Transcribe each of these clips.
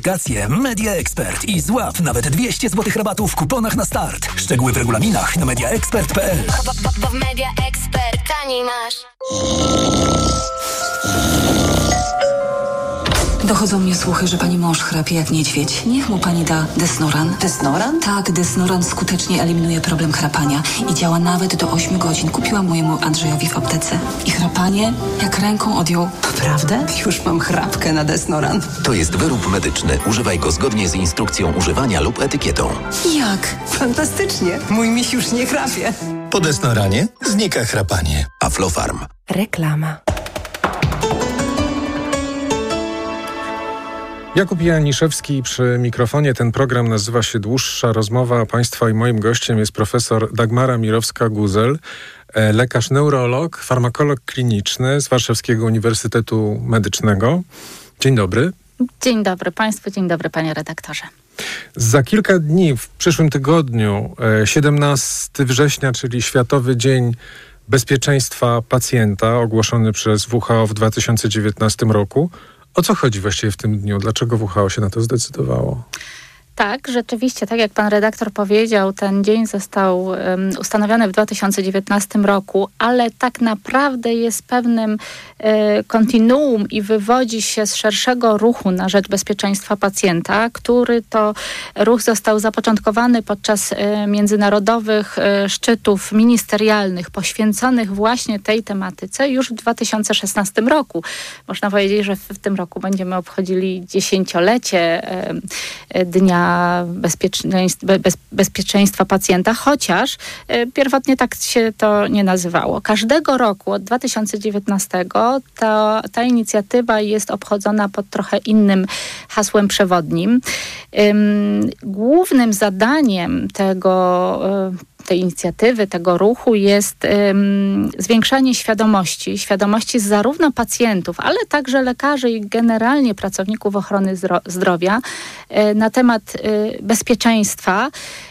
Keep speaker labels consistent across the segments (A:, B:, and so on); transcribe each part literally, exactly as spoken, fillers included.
A: Aplikację Media Expert i złap nawet dwieście złotych rabatu w kuponach na start. Szczegóły w regulaminach na media expert kropka p l.
B: Bo w Media Expert taniej masz.
C: Dochodzą mnie słuchy, że pani mąż chrapie jak niedźwiedź. Niech mu pani da Desnoran.
D: Desnoran?
C: Tak, Desnoran skutecznie eliminuje problem chrapania i działa nawet do ośmiu godzin. Kupiłam mojemu Andrzejowi w aptece. I chrapanie jak ręką odjął.
D: Naprawdę? Już mam chrapkę na Desnoran.
E: To jest wyrób medyczny. Używaj go zgodnie z instrukcją używania lub etykietą.
C: Jak?
D: Fantastycznie. Mój miś już nie chrapie.
F: Po Desnoranie znika chrapanie.
E: Aflofarm.
G: Reklama.
H: Jakub Janiszewski przy mikrofonie. Ten program nazywa się Dłuższa Rozmowa. Państwa i moim gościem jest profesor Dagmara Mirowska-Guzel, lekarz neurolog, farmakolog kliniczny z Warszawskiego Uniwersytetu Medycznego. Dzień dobry.
I: Dzień dobry Państwu, dzień dobry panie redaktorze.
H: Za kilka dni, w przyszłym tygodniu, siedemnastego września, czyli Światowy Dzień Bezpieczeństwa Pacjenta, ogłoszony przez W H O w dwa tysiące dziewiętnastym roku. O co chodzi właściwie w tym dniu? Dlaczego W H O się na to zdecydowało?
I: Tak, rzeczywiście, tak jak pan redaktor powiedział, ten dzień został um, ustanowiony w dwa tysiące dziewiętnastym roku, ale tak naprawdę jest pewnym e, kontinuum i wywodzi się z szerszego ruchu na rzecz bezpieczeństwa pacjenta, który to ruch został zapoczątkowany podczas e, międzynarodowych e, szczytów ministerialnych poświęconych właśnie tej tematyce już w dwa tysiące szesnastym roku. Można powiedzieć, że w, w tym roku będziemy obchodzili dziesięciolecie e, Dnia Bezpieczeństwa, bez, bezpieczeństwa pacjenta, chociaż e, pierwotnie tak się to nie nazywało. Każdego roku od dwa tysiące dziewiętnastego ta, ta inicjatywa jest obchodzona pod trochę innym hasłem przewodnim. Ym, głównym zadaniem tego y, tej inicjatywy, tego ruchu jest um, zwiększanie świadomości, świadomości zarówno pacjentów, ale także lekarzy i generalnie pracowników ochrony zdro- zdrowia y, na temat y, bezpieczeństwa.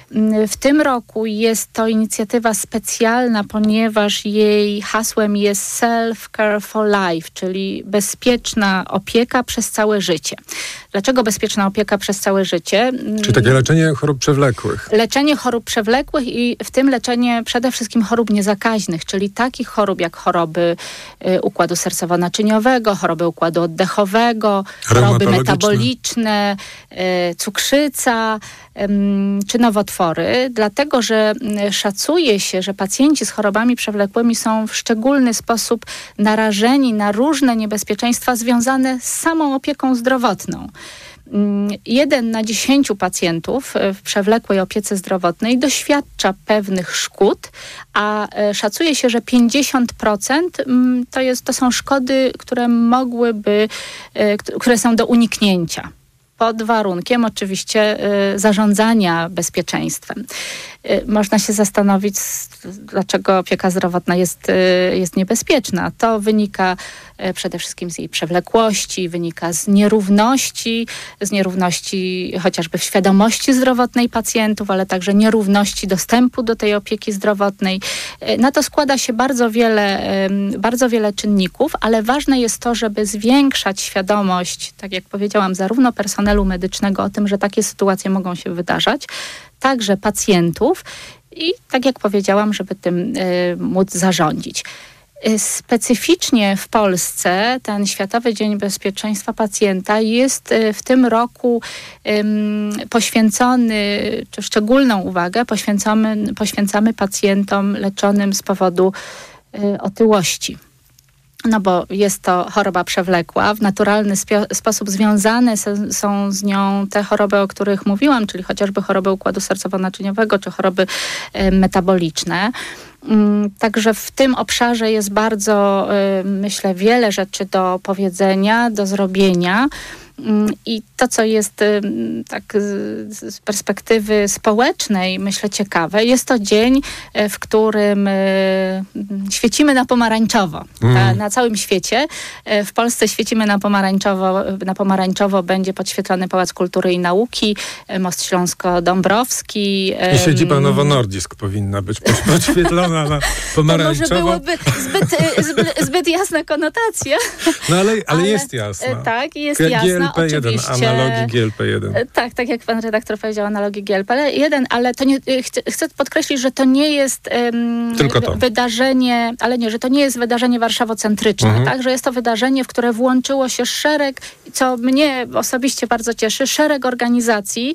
I: W tym roku jest to inicjatywa specjalna, ponieważ jej hasłem jest Self-Care for Life, czyli bezpieczna opieka przez całe życie. Dlaczego bezpieczna opieka przez całe życie?
H: Czyli takie leczenie chorób przewlekłych.
I: Leczenie chorób przewlekłych i w tym leczenie przede wszystkim chorób niezakaźnych, czyli takich chorób jak choroby y, układu sercowo-naczyniowego, choroby układu oddechowego, choroby metaboliczne, y, cukrzyca y, czy nowotwory, dlatego że y, szacuje się, że pacjenci z chorobami przewlekłymi są w szczególny sposób narażeni na różne niebezpieczeństwa związane z samą opieką zdrowotną. Jeden na dziesięciu pacjentów w przewlekłej opiece zdrowotnej doświadcza pewnych szkód, a szacuje się, że pięćdziesiąt procent to, jest, to są szkody, które mogłyby, które są do uniknięcia. Pod warunkiem oczywiście y, zarządzania bezpieczeństwem. Y, można się zastanowić, dlaczego opieka zdrowotna jest, y, jest niebezpieczna. To wynika y, przede wszystkim z jej przewlekłości, wynika z nierówności, z nierówności chociażby w świadomości zdrowotnej pacjentów, ale także nierówności dostępu do tej opieki zdrowotnej. Y, na to składa się bardzo wiele, y, bardzo wiele czynników, ale ważne jest to, żeby zwiększać świadomość, tak jak powiedziałam, zarówno personelu medycznego o tym, że takie sytuacje mogą się wydarzać, także pacjentów i tak jak powiedziałam, żeby tym y, móc zarządzić. Y, specyficznie w Polsce ten Światowy Dzień Bezpieczeństwa Pacjenta jest y, w tym roku y, poświęcony, czy szczególną uwagę poświęcamy, poświęcamy pacjentom leczonym z powodu y, otyłości. No bo jest to choroba przewlekła, w naturalny spi- sposób związane s- są z nią te choroby, o których mówiłam, czyli chociażby choroby układu sercowo-naczyniowego, czy choroby y, metaboliczne. Mm, także w tym obszarze jest bardzo, y, myślę, wiele rzeczy do powiedzenia, do zrobienia. I to, co jest tak z perspektywy społecznej, myślę, ciekawe, jest to dzień, w którym świecimy na pomarańczowo. Mm. Na całym świecie. W Polsce świecimy na pomarańczowo. Na pomarańczowo będzie podświetlony Pałac Kultury i Nauki, Most Śląsko-Dąbrowski.
H: I siedziba Nowo Nordisk powinna być podświetlona na pomarańczowo.
I: To może byłoby zbyt, zbyt, zbyt jasna konotacja.
H: No ale, ale, ale jest jasna.
I: Tak, jest
H: G-
I: jasna.
H: P jeden, analogii G L P jeden.
I: Tak, tak jak pan redaktor powiedział, analogii G L P jeden, ale to nie, chcę, chcę podkreślić, że to nie jest um,
H: Tylko to.
I: wydarzenie, ale nie, że to nie jest wydarzenie warszawocentryczne, mhm. tak, że jest to wydarzenie, w które włączyło się szereg, co mnie osobiście bardzo cieszy, szereg organizacji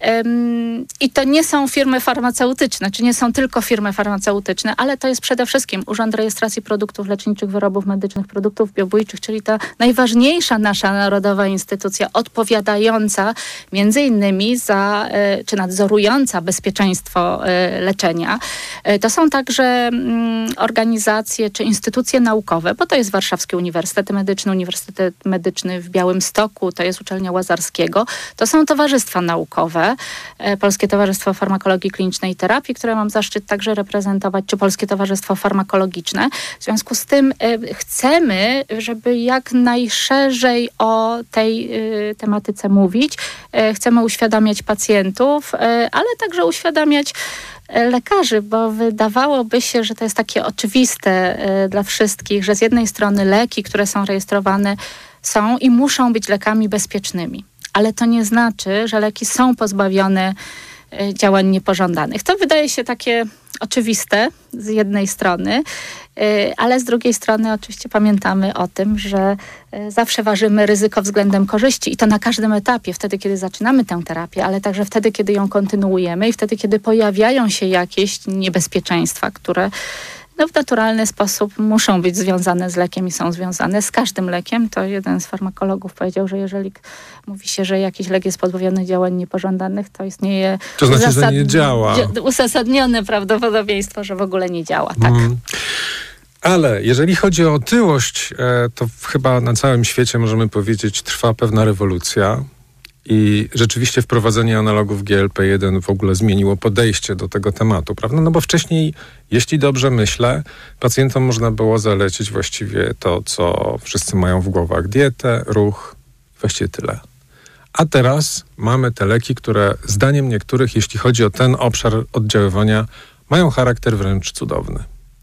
I: um, i to nie są firmy farmaceutyczne, czy nie są tylko firmy farmaceutyczne, ale to jest przede wszystkim Urząd Rejestracji Produktów Leczniczych, Wyrobów Medycznych, Produktów Biobójczych, czyli ta najważniejsza nasza narodowa instytucja odpowiadająca między innymi za, czy nadzorująca bezpieczeństwo leczenia. To są także organizacje czy instytucje naukowe, bo to jest Warszawski Uniwersytet Medyczny, Uniwersytet Medyczny w Białymstoku, to jest Uczelnia Łazarskiego. To są towarzystwa naukowe, Polskie Towarzystwo Farmakologii Klinicznej i Terapii, które mam zaszczyt także reprezentować, czy Polskie Towarzystwo Farmakologiczne. W związku z tym chcemy, żeby jak najszerzej o tej y, tematyce mówić. Y, chcemy uświadamiać pacjentów, y, ale także uświadamiać y, lekarzy, bo wydawałoby się, że to jest takie oczywiste y, dla wszystkich, że z jednej strony leki, które są rejestrowane, są i muszą być lekami bezpiecznymi. Ale to nie znaczy, że leki są pozbawione y, działań niepożądanych. To wydaje się takie oczywiste z jednej strony, ale z drugiej strony oczywiście pamiętamy o tym, że zawsze ważymy ryzyko względem korzyści i to na każdym etapie, wtedy kiedy zaczynamy tę terapię, ale także wtedy, kiedy ją kontynuujemy i wtedy, kiedy pojawiają się jakieś niebezpieczeństwa, które no, w naturalny sposób muszą być związane z lekiem i są związane z każdym lekiem. To jeden z farmakologów powiedział, że jeżeli mówi się, że jakiś lek jest pozbawiony działań niepożądanych, to istnieje
H: to znaczy, zasad... że nie działa.
I: uzasadnione prawdopodobieństwo, że w ogóle nie działa. Tak. Mm.
H: Ale jeżeli chodzi o otyłość, to chyba na całym świecie możemy powiedzieć, trwa pewna rewolucja. I rzeczywiście wprowadzenie analogów G L P jeden w ogóle zmieniło podejście do tego tematu, prawda? No bo wcześniej, jeśli dobrze myślę, pacjentom można było zalecić właściwie to, co wszyscy mają w głowach. Dietę, ruch, właściwie tyle. A teraz mamy te leki, które zdaniem niektórych, jeśli chodzi o ten obszar oddziaływania, mają charakter wręcz cudowny.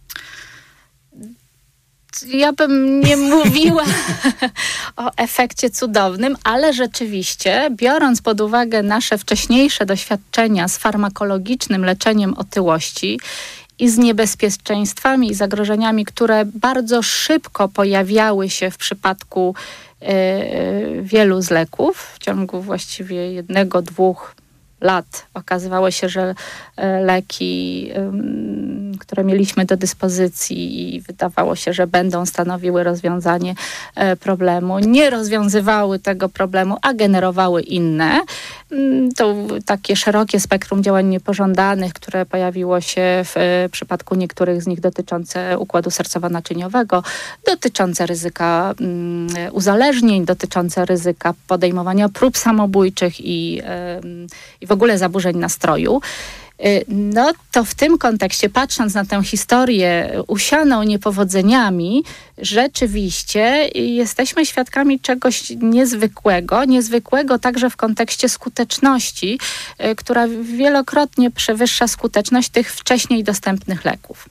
I: Ja bym nie mówiła o efekcie cudownym, ale rzeczywiście, biorąc pod uwagę nasze wcześniejsze doświadczenia z farmakologicznym leczeniem otyłości i z niebezpieczeństwami i zagrożeniami, które bardzo szybko pojawiały się w przypadku y, wielu z leków, w ciągu właściwie jednego, dwóch lat okazywało się, że leki, które mieliśmy do dyspozycji i wydawało się, że będą stanowiły rozwiązanie problemu, nie rozwiązywały tego problemu, a generowały inne. To takie szerokie spektrum działań niepożądanych, które pojawiło się w przypadku niektórych z nich dotyczące układu sercowo-naczyniowego, dotyczące ryzyka uzależnień, dotyczące ryzyka podejmowania prób samobójczych i, i w ogóle zaburzeń nastroju. No to w tym kontekście, patrząc na tę historię usianą niepowodzeniami, rzeczywiście jesteśmy świadkami czegoś niezwykłego, niezwykłego także w kontekście skuteczności, która wielokrotnie przewyższa skuteczność tych wcześniej dostępnych leków.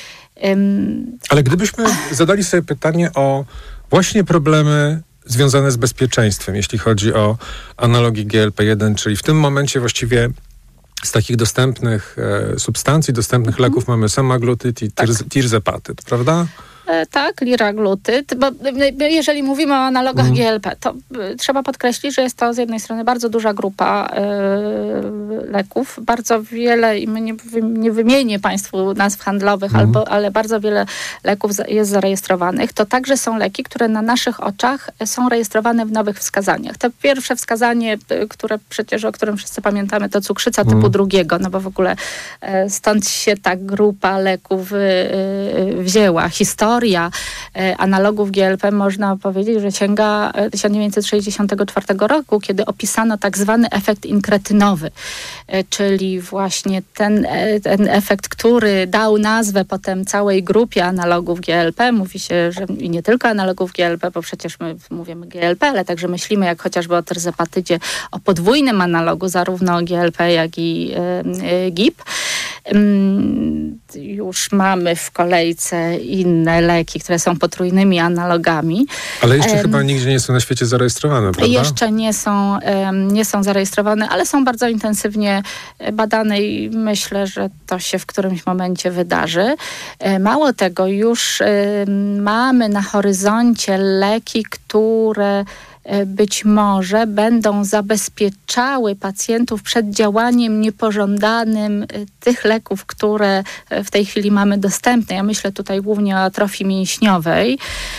H: Ale gdybyśmy zadali sobie pytanie o właśnie problemy związane z bezpieczeństwem, jeśli chodzi o analogii G L P jeden, czyli w tym momencie właściwie z takich dostępnych e, substancji, dostępnych mhm. leków mamy semaglutyd i tak. tirzepatyd, prawda?
I: E, tak, liraglutyd, bo jeżeli mówimy o analogach mhm. G L P, to y, trzeba podkreślić, że jest to z jednej strony bardzo duża grupa y, leków, bardzo wiele, i my nie, nie wymienię Państwu nazw handlowych, mhm. albo, ale bardzo wiele leków jest zarejestrowanych. To także są leki, które na naszych oczach są rejestrowane w nowych wskazaniach. To pierwsze wskazanie, które przecież, o którym wszyscy pamiętamy, to cukrzyca typu mhm. drugiego, no bo w ogóle y, stąd się ta grupa leków y, y, wzięła. Historia analogów G L P można powiedzieć, że sięga tysiąc dziewięćset sześćdziesiątego czwartego roku, kiedy opisano tak zwany efekt inkretynowy, czyli właśnie ten, ten efekt, który dał nazwę potem całej grupie analogów G L P. Mówi się, że i nie tylko analogów G L P, bo przecież my mówimy G L P, ale także myślimy, jak chociażby o terzepatydzie, o podwójnym analogu, zarówno G L P, jak i G I P. Już mamy w kolejce inne leki, które są potrójnymi analogami.
H: Ale jeszcze
I: um,
H: chyba nigdzie nie są na świecie zarejestrowane, prawda?
I: Jeszcze nie są, um, nie są zarejestrowane, ale są bardzo intensywnie badane i myślę, że to się w którymś momencie wydarzy. Mało tego, już um, mamy na horyzoncie leki, które być może będą zabezpieczały pacjentów przed działaniem niepożądanym tych leków, które w tej chwili mamy dostępne. Ja myślę tutaj głównie o atrofii mięśniowej.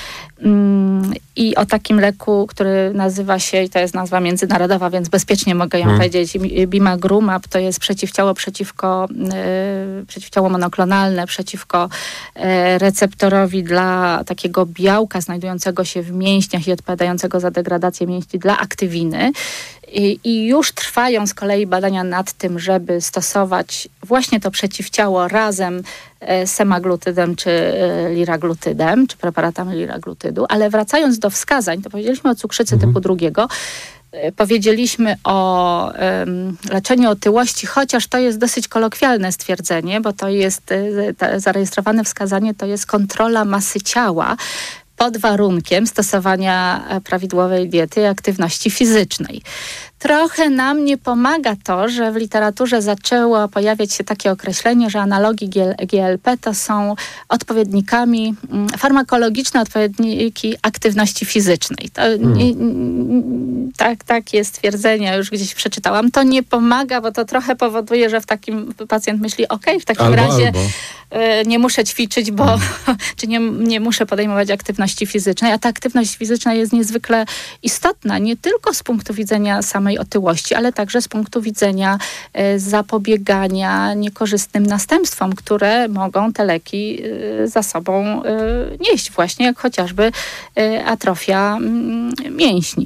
I: I o takim leku, który nazywa się, i to jest nazwa międzynarodowa, więc bezpiecznie mogę ją hmm. powiedzieć, bimagrumab, to jest przeciwciało przeciwko, yy, przeciwciało monoklonalne przeciwko yy, receptorowi dla takiego białka znajdującego się w mięśniach i odpowiadającego za degradację mięśni dla aktywiny. I, I już trwają z kolei badania nad tym, żeby stosować właśnie to przeciwciało razem z semaglutydem czy liraglutydem, czy preparatami liraglutydu. Ale wracając do wskazań, to powiedzieliśmy o cukrzycy mhm. typu drugiego, powiedzieliśmy o um, leczeniu otyłości, chociaż to jest dosyć kolokwialne stwierdzenie, bo to jest ta, zarejestrowane wskazanie, to jest kontrola masy ciała pod warunkiem stosowania prawidłowej diety i aktywności fizycznej. Trochę nam nie pomaga to, że w literaturze zaczęło pojawiać się takie określenie, że analogi G L P to są odpowiednikami, farmakologiczne odpowiedniki aktywności fizycznej. To hmm. nie, tak, takie stwierdzenia już gdzieś przeczytałam. To nie pomaga, bo to trochę powoduje, że w takim pacjent myśli, ok, w takim albo, razie albo. nie muszę ćwiczyć, bo hmm. czy nie, nie muszę podejmować aktywności fizycznej, a ta aktywność fizyczna jest niezwykle istotna, nie tylko z punktu widzenia samej otyłości, ale także z punktu widzenia e, zapobiegania niekorzystnym następstwom, które mogą te leki e, za sobą e, nieść, właśnie jak chociażby e, atrofia m, mięśni.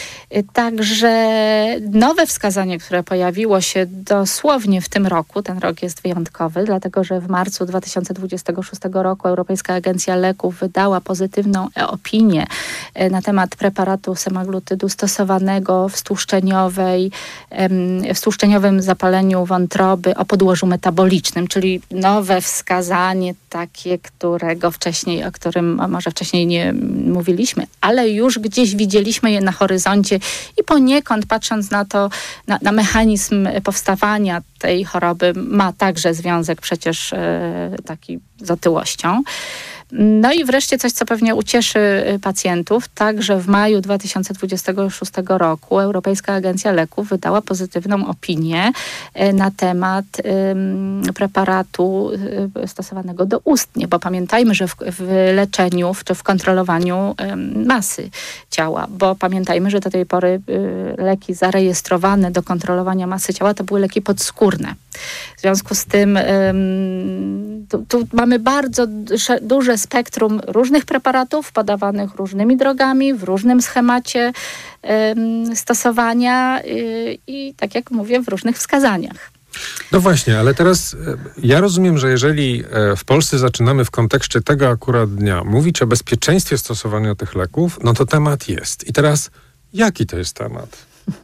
I: Także nowe wskazanie, które pojawiło się dosłownie w tym roku, ten rok jest wyjątkowy, dlatego że w marcu dwa tysiące dwudziestego szóstego roku Europejska Agencja Leków wydała pozytywną opinię na temat preparatu semaglutydu stosowanego w stłuszczeniowej, w stłuszczeniowym zapaleniu wątroby o podłożu metabolicznym, czyli nowe wskazanie takie, którego wcześniej, o którym może wcześniej nie mówiliśmy, ale już gdzieś widzieliśmy je na horyzoncie i poniekąd patrząc na to, na, na mechanizm powstawania tej choroby ma także związek przecież e, taki z otyłością. No i wreszcie coś, co pewnie ucieszy pacjentów. Także w maju dwa tysiące dwudziestego szóstego roku Europejska Agencja Leków wydała pozytywną opinię na temat um, preparatu stosowanego doustnie, bo pamiętajmy, że w, w leczeniu czy w kontrolowaniu um, masy ciała, bo pamiętajmy, że do tej pory y, leki zarejestrowane do kontrolowania masy ciała to były leki podskórne. W związku z tym um, tu, tu mamy bardzo duże, duże spektrum różnych preparatów podawanych różnymi drogami, w różnym schemacie um, stosowania y, i tak jak mówię, w różnych wskazaniach.
H: No właśnie, ale teraz ja rozumiem, że jeżeli w Polsce zaczynamy w kontekście tego akurat dnia mówić o bezpieczeństwie stosowania tych leków, no to temat jest. I teraz jaki to jest temat?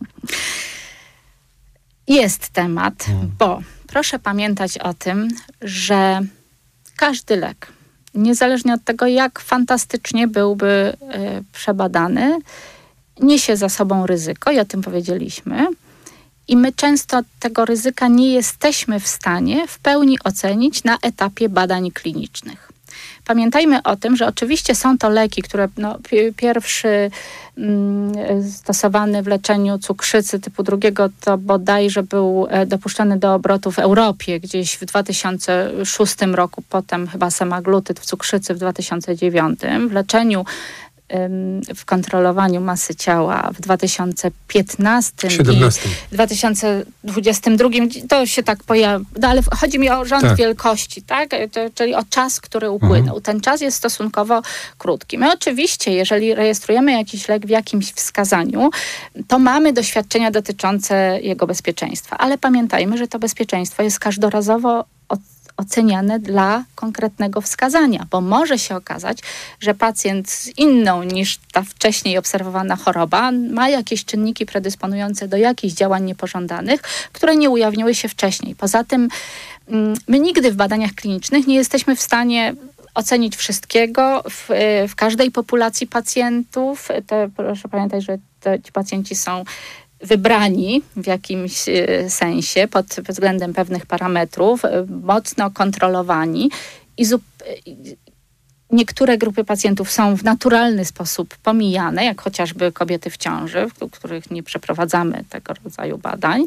I: Jest temat, hmm. bo proszę pamiętać o tym, że każdy lek, niezależnie od tego, jak fantastycznie byłby y, przebadany, niesie za sobą ryzyko i o tym powiedzieliśmy. I my często tego ryzyka nie jesteśmy w stanie w pełni ocenić na etapie badań klinicznych. Pamiętajmy o tym, że oczywiście są to leki, które no, pierwszy mm, stosowany w leczeniu cukrzycy typu drugiego to bodajże był dopuszczony do obrotu w Europie gdzieś w dwa tysiące szóstym roku, potem chyba semaglutyd w cukrzycy w dwa tysiące dziewiątym. W leczeniu w kontrolowaniu masy ciała w dwa tysiące piętnastym
H: siedemnastym.
I: I dwa tysiące dwudziestym drugim to się tak pojawia, no ale chodzi mi o rząd tak. wielkości, tak? To, czyli o czas, który upłynął. Mhm. Ten czas jest stosunkowo krótki. My oczywiście, jeżeli rejestrujemy jakiś lek w jakimś wskazaniu, to mamy doświadczenia dotyczące jego bezpieczeństwa, ale pamiętajmy, że to bezpieczeństwo jest każdorazowo oceniane dla konkretnego wskazania, bo może się okazać, że pacjent z inną niż ta wcześniej obserwowana choroba ma jakieś czynniki predysponujące do jakichś działań niepożądanych, które nie ujawniły się wcześniej. Poza tym my nigdy w badaniach klinicznych nie jesteśmy w stanie ocenić wszystkiego w, w każdej populacji pacjentów. To, proszę pamiętać, że te, ci pacjenci są wybrani w jakimś sensie pod względem pewnych parametrów, mocno kontrolowani i zup- niektóre grupy pacjentów są w naturalny sposób pomijane, jak chociażby kobiety w ciąży, w których nie przeprowadzamy tego rodzaju badań.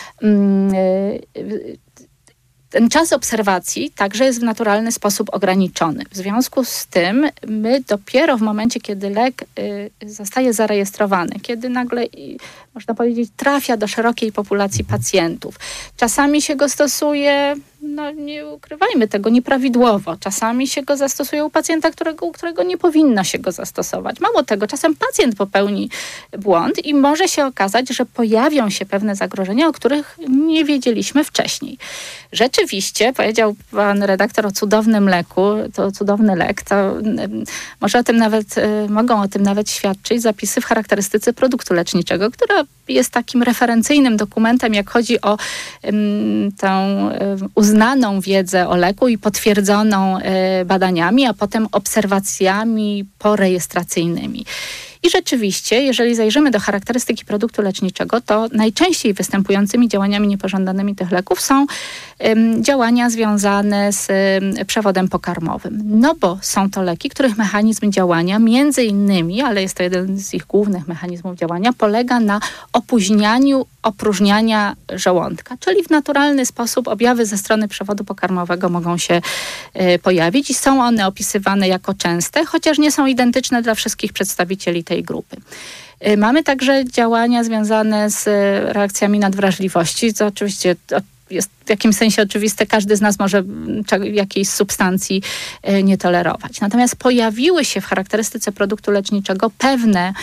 I: Ten czas obserwacji także jest w naturalny sposób ograniczony. W związku z tym my dopiero w momencie, kiedy lek y, zostaje zarejestrowany, kiedy nagle, y, można powiedzieć, trafia do szerokiej populacji pacjentów. Czasami się go stosuje, no nie ukrywajmy tego, nieprawidłowo. Czasami się go zastosuje u pacjenta, którego, u którego nie powinno się go zastosować. Mało tego, czasem pacjent popełni błąd i może się okazać, że pojawią się pewne zagrożenia, o których nie wiedzieliśmy wcześniej. Rzeczywiście, powiedział pan redaktor o cudownym leku, to cudowny lek, to może o tym nawet, mogą o tym nawet świadczyć zapisy w charakterystyce produktu leczniczego, która jest takim referencyjnym dokumentem, jak chodzi o um, tą um, uznaną wiedzę o leku i potwierdzoną um, badaniami, a potem obserwacjami porejestracyjnymi. I rzeczywiście, jeżeli zajrzymy do charakterystyki produktu leczniczego, to najczęściej występującymi działaniami niepożądanymi tych leków są um, działania związane z um, przewodem pokarmowym. No bo są to leki, których mechanizm działania, między innymi, ale jest to jeden z ich głównych mechanizmów działania, polega na opóźnianiu opróżniania żołądka, czyli w naturalny sposób objawy ze strony przewodu pokarmowego mogą się y, pojawić i są one opisywane jako częste, chociaż nie są identyczne dla wszystkich przedstawicieli tej grupy. Y, mamy także działania związane z y, reakcjami nadwrażliwości, co oczywiście jest w jakimś sensie oczywiste, każdy z nas może jakiejś substancji y, nie tolerować. Natomiast pojawiły się w charakterystyce produktu leczniczego pewne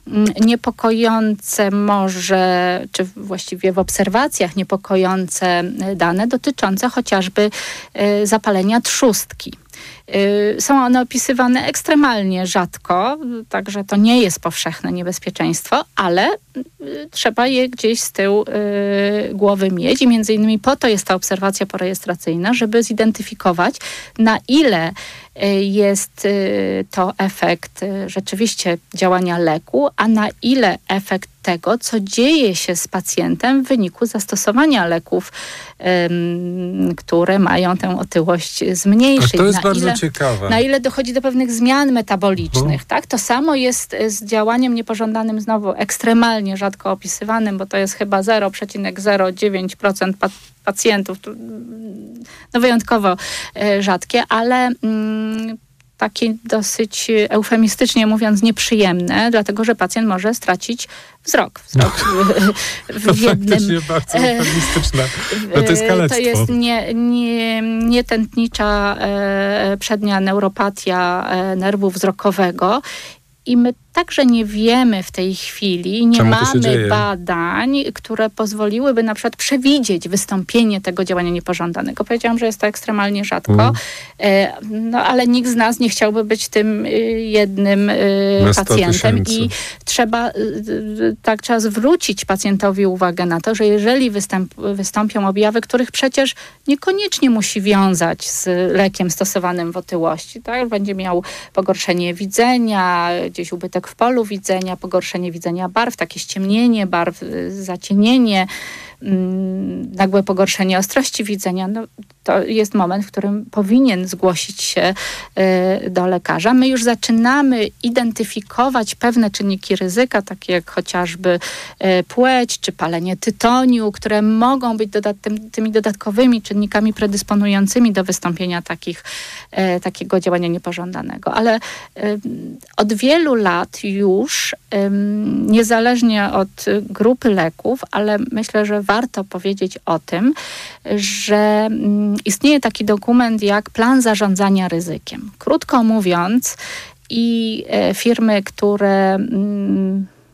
I: niepokojące może, czy właściwie w obserwacjach niepokojące dane dotyczące chociażby y, zapalenia trzustki. Są one opisywane ekstremalnie rzadko, także to nie jest powszechne niebezpieczeństwo, ale trzeba je gdzieś z tyłu głowy mieć i między innymi po to jest ta obserwacja porejestracyjna, żeby zidentyfikować, na ile jest to efekt rzeczywiście działania leku, a na ile efekt tego, co dzieje się z pacjentem w wyniku zastosowania leków, um, które mają tę otyłość zmniejszyć.
H: A to jest
I: na
H: bardzo
I: ile,
H: ciekawe.
I: Na ile dochodzi do pewnych zmian metabolicznych.
H: Uh.
I: Tak? To samo jest z działaniem niepożądanym, znowu ekstremalnie rzadko opisywanym, bo to jest chyba zero przecinek zero dziewięć procent pa- pacjentów. No wyjątkowo e, rzadkie, ale mm, takie dosyć eufemistycznie mówiąc nieprzyjemne, dlatego że pacjent może stracić wzrok. Wzrok
H: no,
I: w, w jednym...
H: To bardzo eufemistyczne. No to jest kalectwo.
I: To jest nie, nie, nietętnicza e, przednia neuropatia e, nerwu wzrokowego i my także nie wiemy w tej chwili, nie mamy badań, które pozwoliłyby na przykład przewidzieć wystąpienie tego działania niepożądanego. Powiedziałam, że jest to ekstremalnie rzadko, mm. no ale nikt z nas nie chciałby być tym jednym pacjentem i trzeba, tak trzeba zwrócić pacjentowi uwagę na to, że jeżeli występ, wystąpią objawy, których przecież niekoniecznie musi wiązać z lekiem stosowanym w otyłości, tak? Będzie miał pogorszenie widzenia, gdzieś ubytek w polu widzenia, pogorszenie widzenia barw, takie ściemnienie barw, zacienienie, nagłe pogorszenie ostrości widzenia, no, to jest moment, w którym powinien zgłosić się y, do lekarza. My już zaczynamy identyfikować pewne czynniki ryzyka, takie jak chociażby y, płeć czy palenie tytoniu, które mogą być dodat- tym, tymi dodatkowymi czynnikami predysponującymi do wystąpienia takich, y, takiego działania niepożądanego. Ale y, od wielu lat już, y, niezależnie od grupy leków, ale myślę, że warto powiedzieć o tym, że istnieje taki dokument jak plan zarządzania ryzykiem. Krótko mówiąc, i firmy, które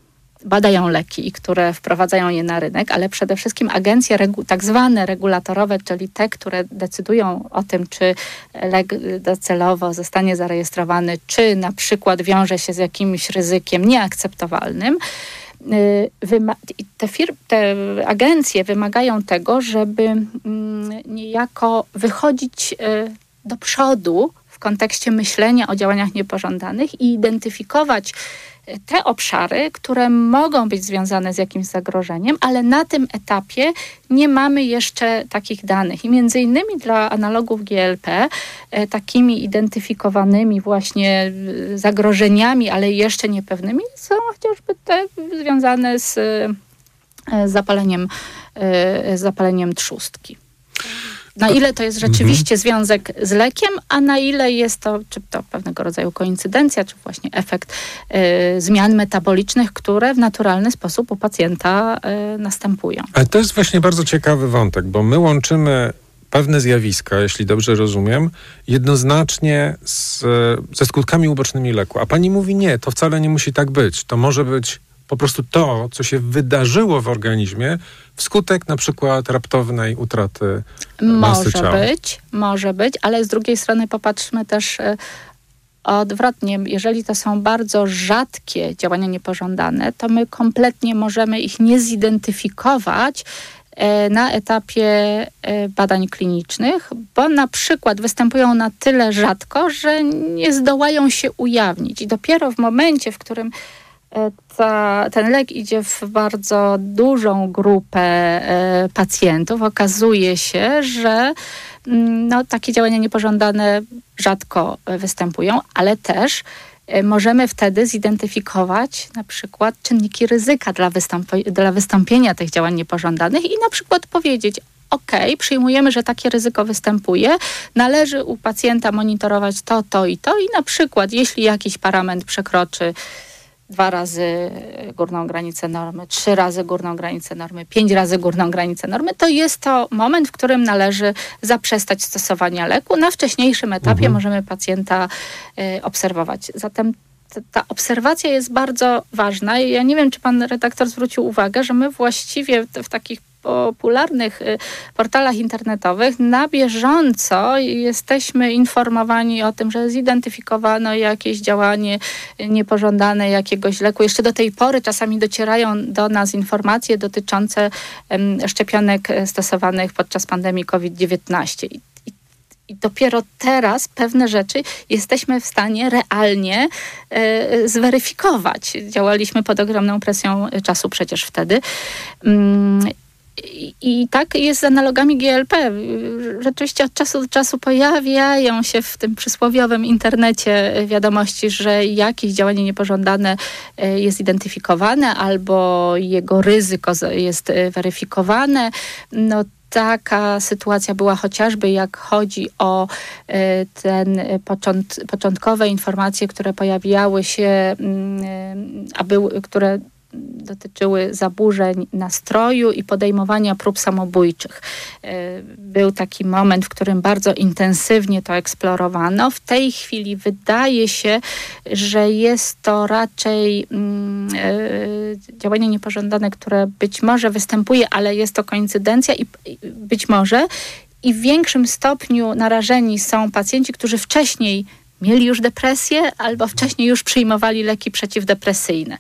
I: badają leki i które wprowadzają je na rynek, ale przede wszystkim agencje regu- tak zwane regulatorowe, czyli te, które decydują o tym, czy lek docelowo zostanie zarejestrowany, czy na przykład wiąże się z jakimś ryzykiem nieakceptowalnym. Wyma- te, fir- te agencje wymagają tego, żeby mm, niejako wychodzić y, do przodu w kontekście myślenia o działaniach niepożądanych i identyfikować te obszary, które mogą być związane z jakimś zagrożeniem, ale na tym etapie nie mamy jeszcze takich danych. I między innymi dla analogów G L P e, takimi identyfikowanymi właśnie zagrożeniami, ale jeszcze niepewnymi są chociażby te związane z, e, zapaleniem, e, zapaleniem trzustki. Na ile to jest rzeczywiście związek z lekiem, a na ile jest to, czy to pewnego rodzaju koincydencja, czy właśnie efekt y, zmian metabolicznych, które w naturalny sposób u pacjenta y, następują.
H: Ale to jest właśnie bardzo ciekawy wątek, bo my łączymy pewne zjawiska, jeśli dobrze rozumiem, jednoznacznie z, ze skutkami ubocznymi leku. A pani mówi nie, to wcale nie musi tak być. To może być po prostu to, co się wydarzyło w organizmie wskutek na przykład raptownej utraty masy
I: Może
H: ciała.
I: być, może być, ale z drugiej strony popatrzmy też y, odwrotnie. Jeżeli to są bardzo rzadkie działania niepożądane, to my kompletnie możemy ich nie zidentyfikować y, na etapie y, badań klinicznych, bo na przykład występują na tyle rzadko, że nie zdołają się ujawnić. I dopiero w momencie, w którym Ta, ten lek idzie w bardzo dużą grupę e, pacjentów, okazuje się, że no, takie działania niepożądane rzadko występują, ale też e, możemy wtedy zidentyfikować na przykład czynniki ryzyka dla, wystąp- dla wystąpienia tych działań niepożądanych i na przykład powiedzieć: OK, przyjmujemy, że takie ryzyko występuje, należy u pacjenta monitorować to, to i to i na przykład jeśli jakiś parametr przekroczy dwa razy górną granicę normy, trzy razy górną granicę normy, pięć razy górną granicę normy, to jest to moment, w którym należy zaprzestać stosowania leku. Na wcześniejszym etapie mhm. możemy pacjenta y, obserwować. Zatem t- ta obserwacja jest bardzo ważna i ja nie wiem, czy pan redaktor zwrócił uwagę, że my właściwie w, w takich popularnych y, portalach internetowych na bieżąco jesteśmy informowani o tym, że zidentyfikowano jakieś działanie niepożądane jakiegoś leku. Jeszcze do tej pory czasami docierają do nas informacje dotyczące um, szczepionek stosowanych podczas pandemii COVID dziewiętnaście. I, i, I dopiero teraz pewne rzeczy jesteśmy w stanie realnie y, zweryfikować. Działaliśmy pod ogromną presją czasu przecież wtedy. Um, I, I tak jest z analogami G L P. Rzeczywiście od czasu do czasu pojawiają się w tym przysłowiowym internecie wiadomości, że jakieś działanie niepożądane jest identyfikowane albo jego ryzyko jest weryfikowane. No, taka sytuacja była chociażby, jak chodzi o ten począt, początkowe informacje, które pojawiały się, a były, które dotyczyły zaburzeń nastroju i podejmowania prób samobójczych. Był taki moment, w którym bardzo intensywnie to eksplorowano. W tej chwili wydaje się, że jest to raczej mm, działanie niepożądane, które być może występuje, ale jest to koincydencja i, i być może i w większym stopniu narażeni są pacjenci, którzy wcześniej mieli już depresję albo wcześniej już przyjmowali leki przeciwdepresyjne.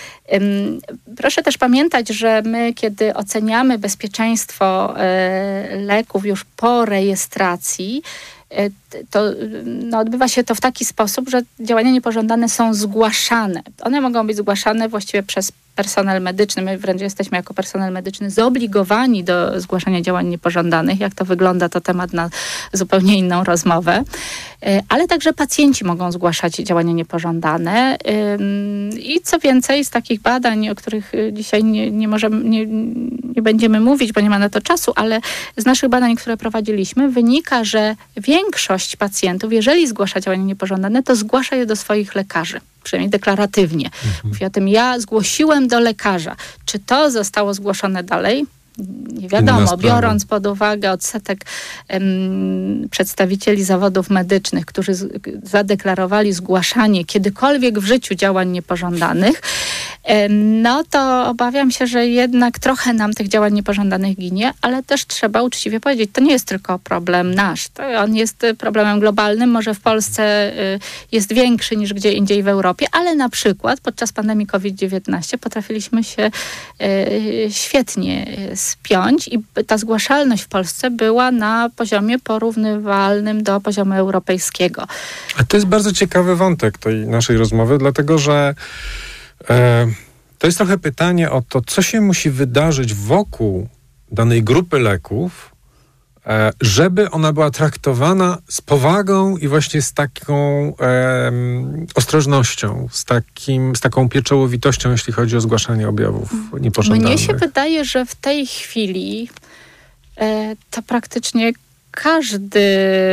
I: Proszę też pamiętać, że my, kiedy oceniamy bezpieczeństwo leków już po rejestracji, to no, odbywa się to w taki sposób, że działania niepożądane są zgłaszane. One mogą być zgłaszane właściwie przez personel medyczny. My wręcz jesteśmy jako personel medyczny zobligowani do zgłaszania działań niepożądanych. Jak to wygląda, to temat na zupełnie inną rozmowę. Ale także pacjenci mogą zgłaszać działania niepożądane. I co więcej, z takich badań, o których dzisiaj nie, nie możemy, nie, nie będziemy mówić, bo nie ma na to czasu, ale z naszych badań, które prowadziliśmy, wynika, że większość pacjentów, jeżeli zgłasza działania niepożądane, to zgłasza je do swoich lekarzy. Przynajmniej deklaratywnie. Mhm. Mówi o tym, ja zgłosiłem do lekarza. Czy to zostało zgłoszone dalej? Nie wiadomo, biorąc pod uwagę odsetek um, przedstawicieli zawodów medycznych, którzy z, zadeklarowali zgłaszanie kiedykolwiek w życiu działań niepożądanych, no to obawiam się, że jednak trochę nam tych działań niepożądanych ginie, ale też trzeba uczciwie powiedzieć, to nie jest tylko problem nasz. To on jest problemem globalnym, może w Polsce jest większy niż gdzie indziej w Europie, ale na przykład podczas pandemii kowid dziewiętnaście potrafiliśmy się świetnie spiąć i ta zgłaszalność w Polsce była na poziomie porównywalnym do poziomu europejskiego.
H: A to jest bardzo ciekawy wątek tej naszej rozmowy, dlatego że e, to jest trochę pytanie o to, co się musi wydarzyć wokół danej grupy leków, e, żeby ona była traktowana z powagą i właśnie z taką e, ostrożnością, z, takim, z taką pieczołowitością, jeśli chodzi o zgłaszanie objawów niepożądanych.
I: Mnie się wydaje, że w tej chwili e, to praktycznie każdy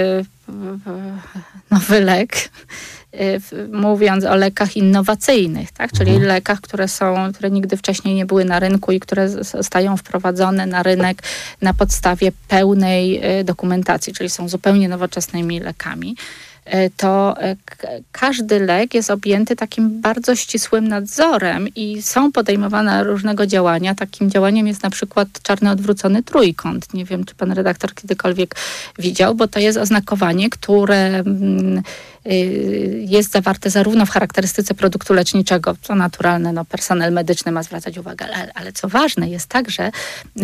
I: nowy lek, mówiąc o lekach innowacyjnych, tak? Czyli mhm. lekach, które są, które nigdy wcześniej nie były na rynku i które zostają wprowadzone na rynek na podstawie pełnej dokumentacji, czyli są zupełnie nowoczesnymi lekami, to k- każdy lek jest objęty takim bardzo ścisłym nadzorem i są podejmowane różnego działania. Takim działaniem jest na przykład czarny odwrócony trójkąt. Nie wiem, czy pan redaktor kiedykolwiek widział, bo to jest oznakowanie, które mm, jest zawarte zarówno w charakterystyce produktu leczniczego, co naturalne, no, personel medyczny ma zwracać uwagę, ale, ale co ważne, jest także yy,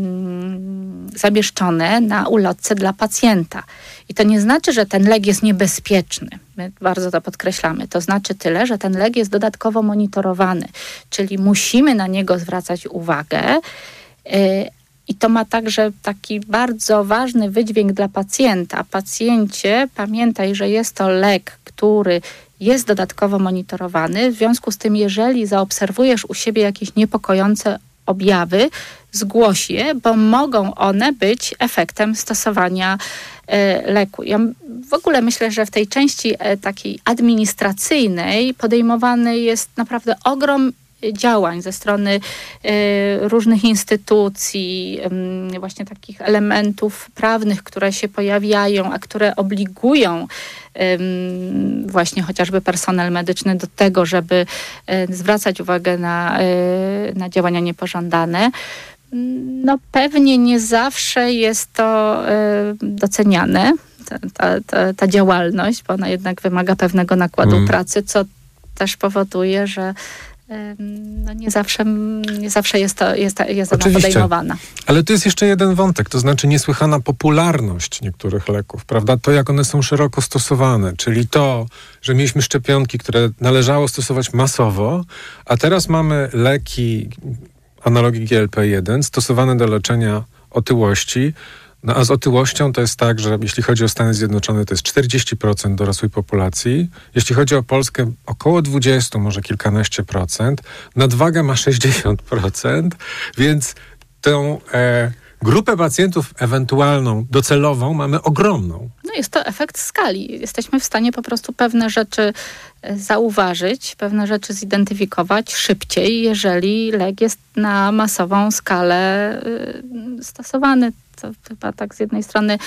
I: zamieszczone na ulotce dla pacjenta. I to nie znaczy, że ten lek jest niebezpieczny. My bardzo to podkreślamy. To znaczy tyle, że ten lek jest dodatkowo monitorowany, czyli musimy na niego zwracać uwagę. Yy, I to ma także taki bardzo ważny wydźwięk dla pacjenta. Pacjencie, pamiętaj, że jest to lek, który jest dodatkowo monitorowany. W związku z tym, jeżeli zaobserwujesz u siebie jakieś niepokojące objawy, zgłoś je, bo mogą one być efektem stosowania e, leku. Ja w ogóle myślę, że w tej części e, takiej administracyjnej podejmowany jest naprawdę ogrom działań ze strony y, różnych instytucji, y, właśnie takich elementów prawnych, które się pojawiają, a które obligują y, właśnie chociażby personel medyczny do tego, żeby y, zwracać uwagę na, y, na działania niepożądane. No pewnie nie zawsze jest to y, doceniane, ta, ta, ta, ta działalność, bo ona jednak wymaga pewnego nakładu hmm. pracy, co też powoduje, że no nie zawsze, nie zawsze jest, to, jest, jest ona podejmowana.
H: Ale tu jest jeszcze jeden wątek, to znaczy niesłychana popularność niektórych leków, prawda? To, jak one są szeroko stosowane, czyli to, że mieliśmy szczepionki, które należało stosować masowo, a teraz mamy leki, analogii G L P jeden, stosowane do leczenia otyłości. No a z otyłością to jest tak, że jeśli chodzi o Stany Zjednoczone, to jest czterdzieści procent dorosłej populacji. Jeśli chodzi o Polskę, około dwadzieścia, może kilkanaście procent. Nadwaga ma sześćdziesiąt procent, więc tę e, grupę pacjentów ewentualną, docelową mamy ogromną.
I: No jest to efekt skali. Jesteśmy w stanie po prostu pewne rzeczy zauważyć, pewne rzeczy zidentyfikować szybciej, jeżeli lek jest na masową skalę y, stosowany. To chyba tak z jednej strony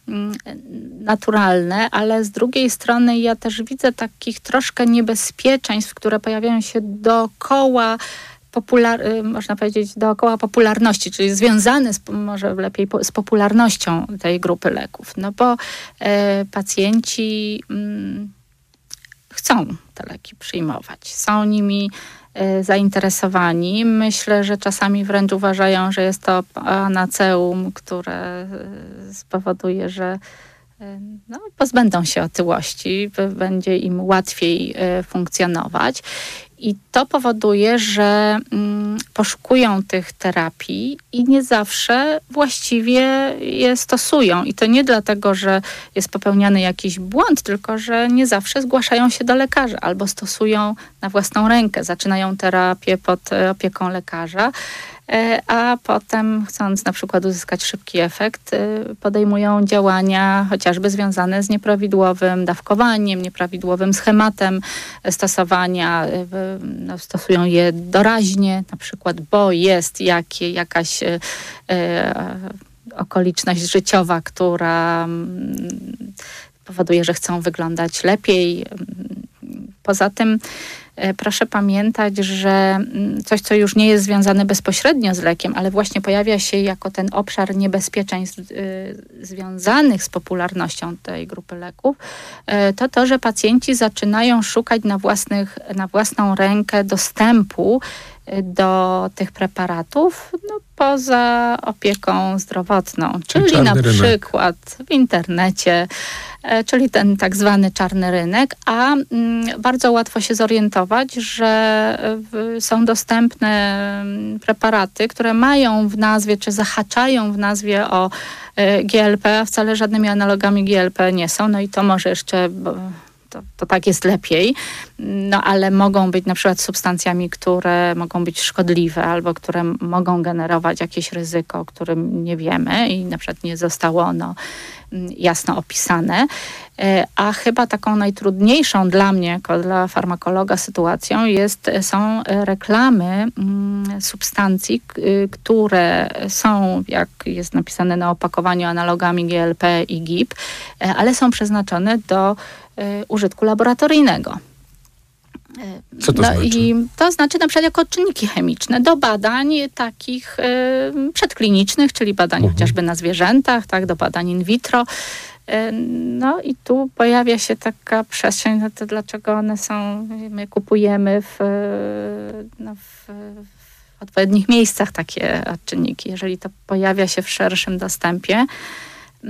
I: naturalne, ale z drugiej strony ja też widzę takich troszkę niebezpieczeństw, które pojawiają się dookoła popular- można powiedzieć dookoła popularności, czyli związane z, może lepiej z popularnością tej grupy leków. No bo e, pacjenci m, chcą te leki przyjmować, są nimi zainteresowani. Myślę, że czasami wręcz uważają, że jest to panaceum, które spowoduje, że no, pozbędą się otyłości, będzie im łatwiej funkcjonować. I to powoduje, że mm, poszukują tych terapii i nie zawsze właściwie je stosują. I to nie dlatego, że jest popełniany jakiś błąd, tylko że nie zawsze zgłaszają się do lekarza albo stosują na własną rękę, zaczynają terapię pod opieką lekarza, a potem, chcąc na przykład uzyskać szybki efekt, podejmują działania chociażby związane z nieprawidłowym dawkowaniem, nieprawidłowym schematem stosowania. No, stosują je doraźnie, na przykład, bo jest jakie, jakaś e, okoliczność życiowa, która m, powoduje, że chcą wyglądać lepiej. Poza tym proszę pamiętać, że coś, co już nie jest związane bezpośrednio z lekiem, ale właśnie pojawia się jako ten obszar niebezpieczeństw związanych z popularnością tej grupy leków, to to, że pacjenci zaczynają szukać na, własnych, na własną rękę dostępu do tych preparatów no, poza opieką zdrowotną, czyli, czyli na przykład rynek w internecie, czyli ten tak zwany czarny rynek, a mm, bardzo łatwo się zorientować, że w, są dostępne preparaty, które mają w nazwie, czy zahaczają w nazwie o y, G L P, a wcale żadnymi analogami G L P nie są, no i to może jeszcze... Bo, To, to tak jest lepiej, no ale mogą być na przykład substancjami, które mogą być szkodliwe albo które mogą generować jakieś ryzyko, o którym nie wiemy i na przykład nie zostało ono jasno opisane. A chyba taką najtrudniejszą dla mnie, jako dla farmakologa sytuacją jest, są reklamy substancji, które są, jak jest napisane na opakowaniu, analogami G L P i G I P, ale są przeznaczone do użytku laboratoryjnego.
H: Co to
I: no
H: znaczy?
I: I to znaczy na przykład jako czynniki chemiczne do badań takich y, przedklinicznych, czyli badań uh-huh. chociażby na zwierzętach, tak, do badań in vitro. Y, no i tu pojawia się taka przestrzeń, no to dlaczego one są, my kupujemy w, no w, w odpowiednich miejscach takie czynniki. Jeżeli to pojawia się w szerszym dostępie, y,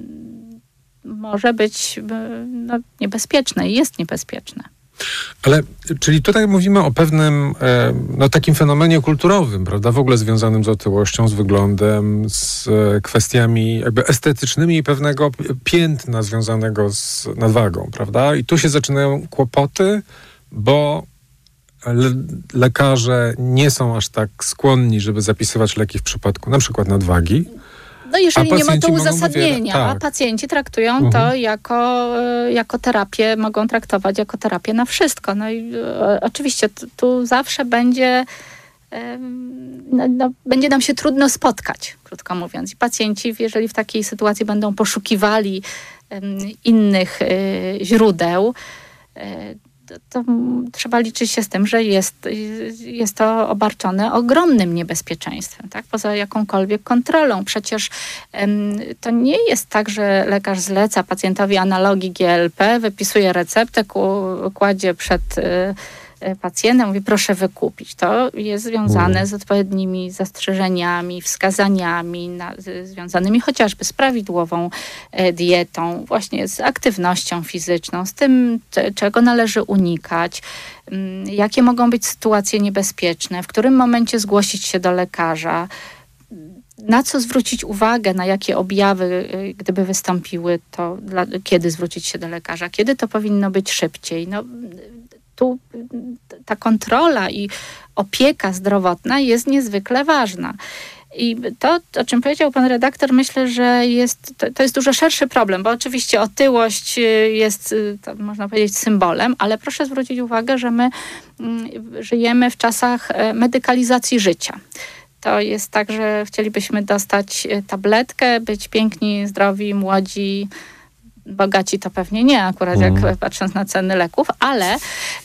I: może być no, niebezpieczne i jest niebezpieczne.
H: Ale, czyli tutaj mówimy o pewnym e, no, takim fenomenie kulturowym, prawda, w ogóle związanym z otyłością, z wyglądem, z e, kwestiami jakby estetycznymi i pewnego piętna związanego z nadwagą, prawda? I tu się zaczynają kłopoty, bo le- lekarze nie są aż tak skłonni, żeby zapisywać leki w przypadku na przykład nadwagi.
I: No jeżeli nie ma to uzasadnienia,
H: tak.
I: a pacjenci traktują uh-huh. to jako, jako terapię, mogą traktować jako terapię na wszystko. No i e, oczywiście tu, tu zawsze będzie, e, no, no, będzie nam się trudno spotkać, krótko mówiąc. I pacjenci, jeżeli w takiej sytuacji będą poszukiwali e, innych e, źródeł, e, to trzeba liczyć się z tym, że jest, jest to obarczone ogromnym niebezpieczeństwem, tak? Poza jakąkolwiek kontrolą. Przecież um, to nie jest tak, że lekarz zleca pacjentowi analogii G L P, wypisuje receptę, kładzie przed y, pacjentem, mówi proszę wykupić. To jest związane z odpowiednimi zastrzeżeniami, wskazaniami na, z, związanymi chociażby z prawidłową e, dietą, właśnie z aktywnością fizyczną, z tym, te, czego należy unikać, m, jakie mogą być sytuacje niebezpieczne, w którym momencie zgłosić się do lekarza, na co zwrócić uwagę, na jakie objawy, gdyby wystąpiły, to dla, kiedy zwrócić się do lekarza, kiedy to powinno być szybciej. No, tu ta kontrola i opieka zdrowotna jest niezwykle ważna. I to, o czym powiedział pan redaktor, myślę, że jest, to, to jest dużo szerszy problem, bo oczywiście otyłość jest, to można powiedzieć, symbolem, ale proszę zwrócić uwagę, że my mm, żyjemy w czasach medykalizacji życia. To jest tak, że chcielibyśmy dostać tabletkę, być piękni, zdrowi, młodzi, bogaci to pewnie nie, akurat jak mm. patrząc na ceny leków, ale,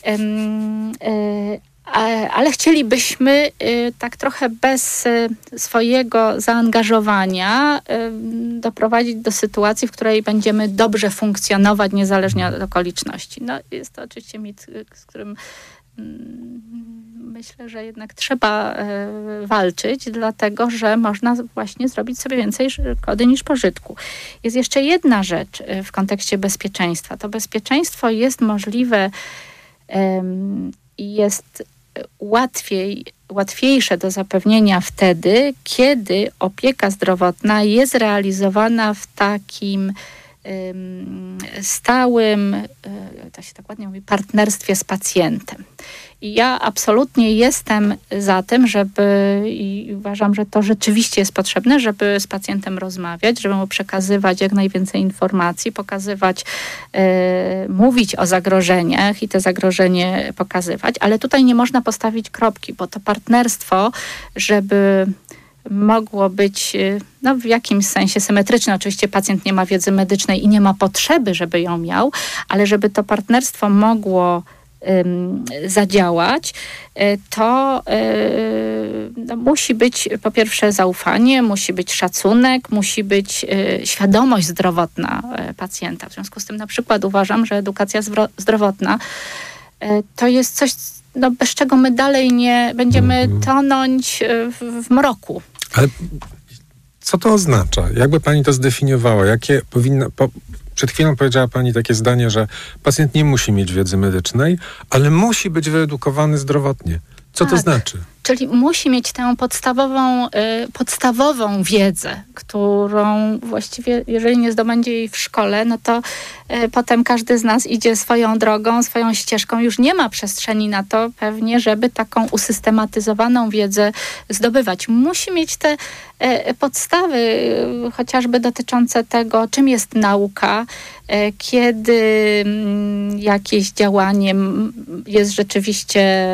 I: ym, y, ale chcielibyśmy y, tak trochę bez y, swojego zaangażowania y, doprowadzić do sytuacji, w której będziemy dobrze funkcjonować niezależnie od okoliczności. No, jest to oczywiście mit, z którym myślę, że jednak trzeba e, walczyć, dlatego że można właśnie zrobić sobie więcej szkody niż pożytku. Jest jeszcze jedna rzecz w kontekście bezpieczeństwa. To bezpieczeństwo jest możliwe i e, jest łatwiej, łatwiejsze do zapewnienia wtedy, kiedy opieka zdrowotna jest realizowana w takim stałym, to się tak ładnie mówi, partnerstwie z pacjentem. I ja absolutnie jestem za tym, żeby, i uważam, że to rzeczywiście jest potrzebne, żeby z pacjentem rozmawiać, żeby mu przekazywać jak najwięcej informacji, pokazywać, e, mówić o zagrożeniach i te zagrożenie pokazywać, ale tutaj nie można postawić kropki, bo to partnerstwo, żeby mogło być no, w jakimś sensie symetryczne. Oczywiście pacjent nie ma wiedzy medycznej i nie ma potrzeby, żeby ją miał, ale żeby to partnerstwo mogło ym, zadziałać, y, to y, no, musi być po pierwsze zaufanie, musi być szacunek, musi być y, świadomość zdrowotna y, pacjenta. W związku z tym na przykład uważam, że edukacja zwro- zdrowotna y, to jest coś, no, bez czego my dalej nie będziemy mm. tonąć y, w, w mroku.
H: Ale co to oznacza? Jakby pani to zdefiniowała? Jakie powinno... Po, przed chwilą powiedziała pani takie zdanie, że pacjent nie musi mieć wiedzy medycznej, ale musi być wyedukowany zdrowotnie. Co
I: tak.
H: to znaczy?
I: Czyli musi mieć tę podstawową, y, podstawową wiedzę, którą właściwie, jeżeli nie zdobędzie jej w szkole, no to y, potem każdy z nas idzie swoją drogą, swoją ścieżką. Już nie ma przestrzeni na to pewnie, żeby taką usystematyzowaną wiedzę zdobywać. Musi mieć te y, podstawy, y, chociażby dotyczące tego, czym jest nauka, y, kiedy y, jakieś działanie jest rzeczywiście